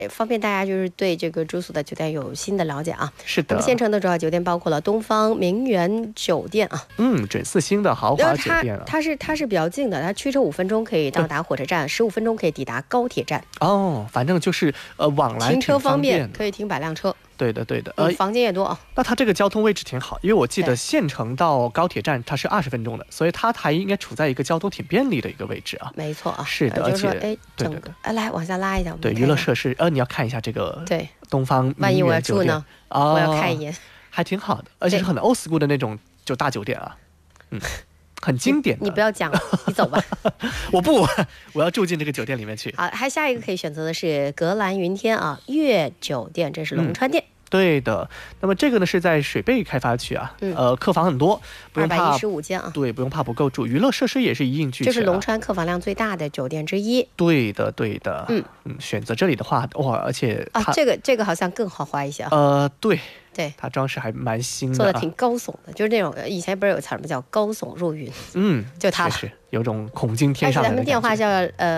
方便大家就是对这个住宿的酒店有新的了解啊。 是的。 那么县城的主要酒店包括了东方名园酒店啊， 准4星的豪华酒店啊。 它是比较近的，它驱车5分钟可以到达火车站，15分钟可以抵达高铁站。 哦，反正就是往来停车方便， 可以停摆辆车。 对的对的， 房间也多啊。 那它这个交通位置挺好，因为我记得县城到高铁站它是20分钟的，所以它还应该处在一个交通挺便利的一个位置啊。 没错啊， 是的，而且对对对，来往下拉一下， 对娱乐设施，你要看一下这个对东方名园酒店， 万一我要住呢，我要看一眼， 还挺好的，而且是很 old school 的那种就大酒店啊，很经典的。 你不要讲了，你走吧。 我要住进这个酒店里面去。 好，还下一个可以选择的是格兰云天啊悦酒店，这是龙川店。 对的，那么这个呢是在水贝开发区啊，客房很多，不用怕 215间啊， 对，不用怕不够住，娱乐设施也是一应俱全， 这是龙川客房量最大的酒店之一。 对的，对的，选择这里的话，哇，而且这个好像更豪华一些啊，对， 它装饰还蛮新的， 做的挺高耸的，就是那种以前不是有词儿吗？叫高耸入云，就它了， 是有种恐惊天上来的感觉。 咱们电话叫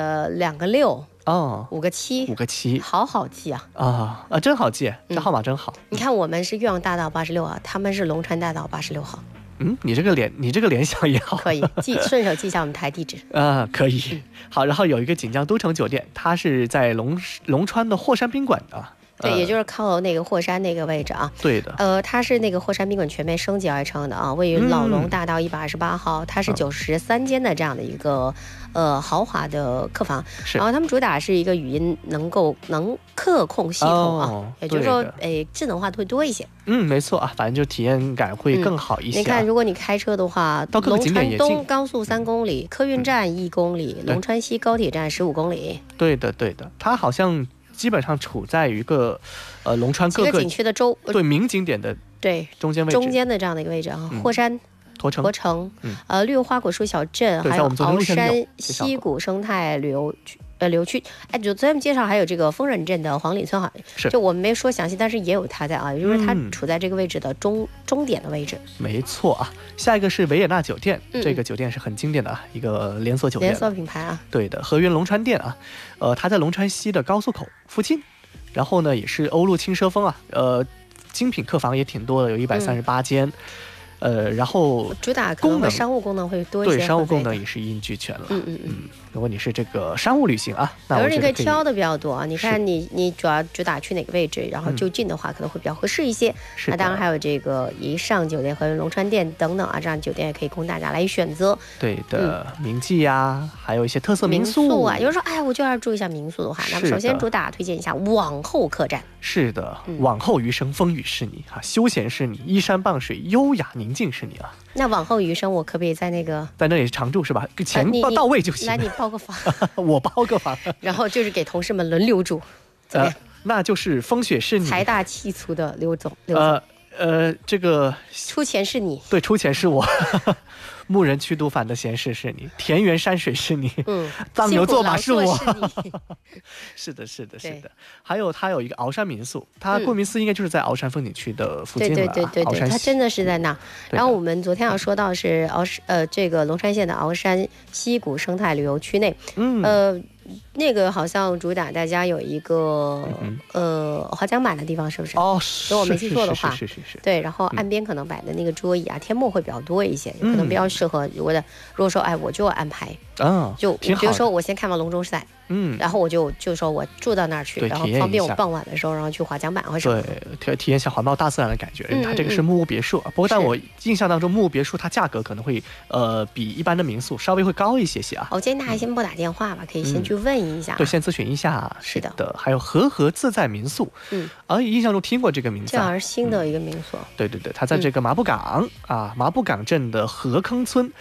2个6。5个7，好记啊！ 真好记，这号码真好。 你看，我们是岳阳大道86号，他们是龙川大道86号。 你这个联想也好， 可以顺手记一下我们台地址可以。好，然后有一个锦江都城酒店，它是在龙川的霍山宾馆啊。 对，也就是靠那个霍山那个位置啊。 对的。它是那个霍山宾馆全面升级而成的啊，位于老龙大道128号，它是93间的这样的一个豪华的客房。然后他们主打是一个语音能克控系统啊，也就是说，智能化会多一些。 没错啊，反正就体验感会更好一些。 你看，如果你开车的话， 到各个景点也近， 龙川东高速3公里，客运站1公里，龙川西高铁站15公里。 对的，它好像基本上处在于一个龙川各个景区的名景点的中间的这样的一个位置啊，霍山、 驼城， 绿花果树小镇，还有鳌山溪谷生态旅游区。就昨天介绍还有这个丰润镇的黄里村，好像就我们没说详细，但是也有它在啊，也就是它处在这个位置的终点的位置。 没错啊，下一个是维也纳酒店，这个酒店是很经典的一个连锁酒店， 连锁品牌啊。 对的，河源龙川店啊，它在龙川西的高速口附近，然后呢也是欧陆轻奢风啊，精品客房也挺多的，有138间。然后主打可能商务功能会多一些， 对，商务功能也是一应俱全了。如果你是这个商务旅行啊，那我觉得可以挑的比较多啊。你看你主打去哪个位置，然后就近的话可能会比较合适一些。那当然还有这个宜上酒店和龙川店等等啊，这样酒店也可以供大家来选择。 对的，名妓啊，还有一些特色民宿啊。有人说，我就要住一下民宿的话，那么首先主打推荐一下往后客栈。 是的，往后余生风雨是你啊，休闲是你，依山傍水，优雅宁静是你啊。 那往后余生，我可不可以在那里常住是吧？钱到位就行。 来，你包个房， 我包个房， 然后就是给同事们轮流住，怎么样？ 那就是风雪是你， 财大气粗的刘总。 这个出钱是你， 对，出钱是我。牧人驱毒反的闲事是你，田园山水是你，藏牛坐马是我。是的。还有它有一个鳌山民宿，它顾名思义应该就是在鳌山风景区的附近了。 对，它真的是在那。然后我们昨天要说到是这个龙川县的鳌山溪谷生态旅游区内，那个好像主打大家有一个划桨板的地方，是不是？如果我没记错的话， 是。 对，然后岸边可能摆的那个桌椅啊、天幕会比较多一些，可能比较适合。如果说我就安排，就比如说我先看完龙舟赛，然后我就说我住到那儿去，然后方便我傍晚的时候，然后去划桨板或者对，体验一下环抱大自然的感觉。它这个是木屋别墅，不过在我印象当中，木屋别墅它价格可能会比一般的民宿稍微会高一些啊。 我建议大家先拨打电话吧，可以先去问一下， 对，先咨询一下。 是的， 还有和自在民宿，印象中听过这个名字， 这好像是新的一个民宿。 对，它在这个麻布港镇的河坑村。